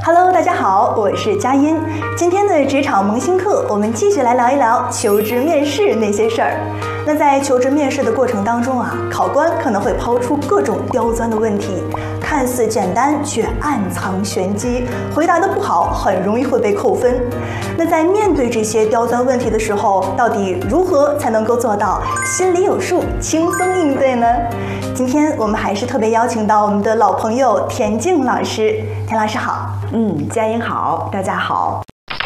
Hello， 大家好，我是佳音。今天的职场萌新课，我们继续来聊一聊求职面试那些事儿。那在求职面试的过程当中啊，考官可能会抛出各种刁钻的问题，看似简单却暗藏玄机，回答得不好很容易会被扣分。那在面对这些刁钻问题的时候，到底如何才能够做到心里有数，轻松应对呢？今天我们还是特别邀请到我们的老朋友田静老师。田老师好。 佳音好，大家好。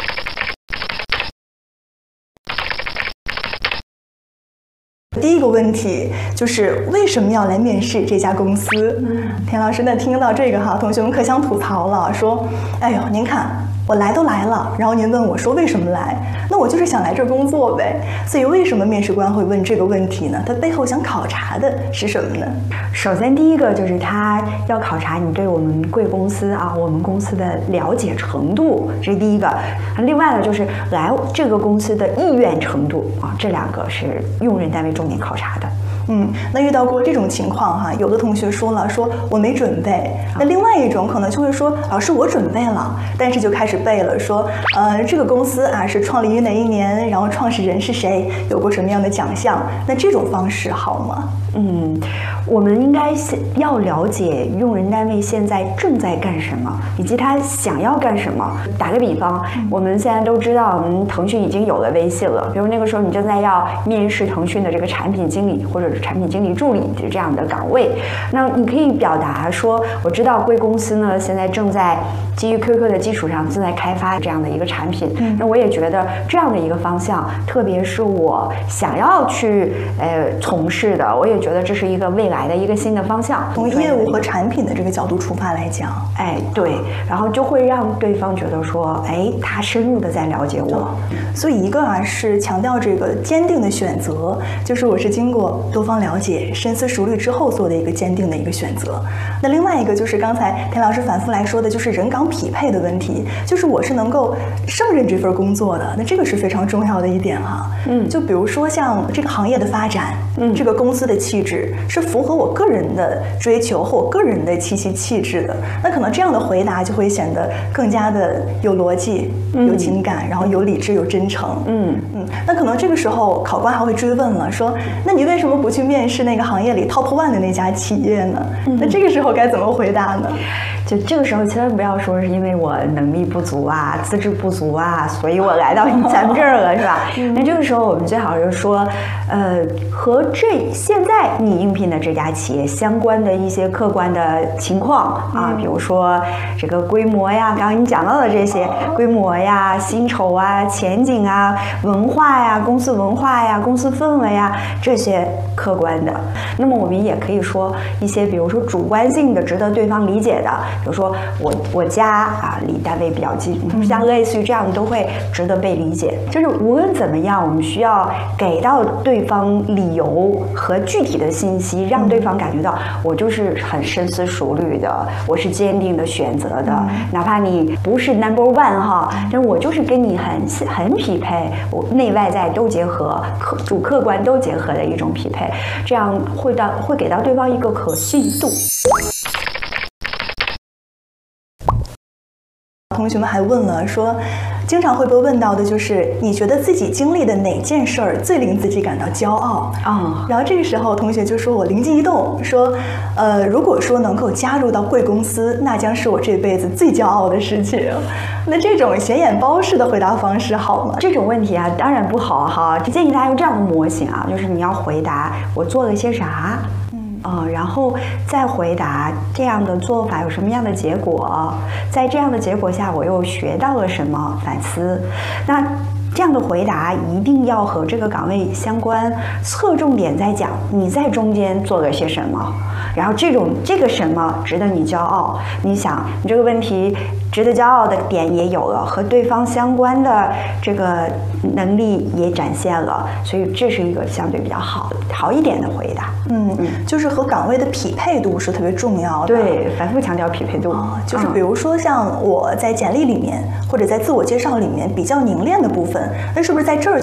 第一个问题就是为什么要来面试这家公司？田老师，那听到这个哈，同学们可想吐槽了，说：“哎呦，您看我来都来了，然后您问我说为什么来？那我就是想来这儿工作呗。”所以为什么面试官会问这个问题呢？他背后想考察的是什么呢？ 首先，第一个就是他要考察你对我们贵公司啊，我们公司的了解程度，这是第一个。另外呢，就是来这个公司的意愿程度啊，这两个是用人单位重点考察的。 那遇到过这种情况哈，有的同学说了，说我没准备。那另外一种可能就会说，老师我准备了，但是就开始背了，说这个公司啊是创立于哪一年，然后创始人是谁，有过什么样的奖项。那这种方式好吗？ 我们应该要了解用人单位现在正在干什么，以及他想要干什么。打个比方，我们现在都知道，腾讯已经有了微信了。比如那个时候你正在要面试腾讯的这个产品经理或者是产品经理助理这样的岗位，那你可以表达说，我知道贵公司呢现在正在基于 QQ 的基础上正在开发这样的一个产品。那我也觉得这样的一个方向，特别是我想要去从事的，我也觉得这是一个未来的一个新的方向。 从业务和产品的这个角度出发来讲， 对，然后就会让对方觉得说，他深入的在了解我。 所以一个是强调这个坚定的选择，就是我是经过多方了解、深思熟虑之后做的一个坚定的一个选择。那另外一个就是刚才田老师反复来说的，就是人岗匹配的问题，就是我是能够胜任这份工作的，那这个是非常重要的一点哈。就比如说像这个行业的发展，这个公司的气质是符合我个人的追求和我个人的气息气质的，那可能这样的回答就会显得更加的有逻辑、有情感，然后有理智、有真诚。那可能这个时候考官还会追问了，说：“那你为什么不去面试那个行业里 top 1的那家企业呢？”那这个时候该怎么回答呢？ 就这个时候千万不要说是因为我能力不足啊、资质不足啊，所以我来到咱们这儿了，是吧？那这个时候我们最好是说，和现在你应聘的这家企业相关的一些客观的情况啊，比如说这个规模呀，刚刚你讲到的这些规模呀、薪酬啊、前景啊、文化呀、公司文化呀、公司氛围呀，这些客观的。那么我们也可以说一些，比如说主观性的、值得对方理解的，比如说我家啊离单位比较近，像类似于这样都会值得被理解。就是无论怎么样，我们需要给到对方理由和具体的信息，让对方感觉到我就是很深思熟虑的，我是坚定的选择的，哪怕你不是 1 哈，但我就是跟你很匹配，我内外在都结合，主客观都结合的一种匹配，这样会给到对方一个可信度。 同学们还问了，说经常会被问到的就是你觉得自己经历的哪件事儿最令自己感到骄傲然后这个时候同学就说，我灵机一动说，如果说能够加入到贵公司，那将是我这辈子最骄傲的事情。那这种显眼包式的回答方式好吗？ 这种问题啊，当然不好哈。建议大家用这样的模型啊，就是你要回答我做了些啥。然后再回答这样的做法有什么样的结果，在这样的结果下我又学到了什么，反思。那这样的回答一定要和这个岗位相关，侧重点在讲你在中间做了些什么，然后这个什么值得你骄傲。你想，你这个问题值得骄傲的点也有了，和对方相关的这个能力也展现了，所以这是一个相对比较好一点的回答。 就是和岗位的匹配度是特别重要的。 对，反复强调匹配度。 就是比如说像我在简历里面或者在自我介绍里面比较凝练的部分，那是不是在这儿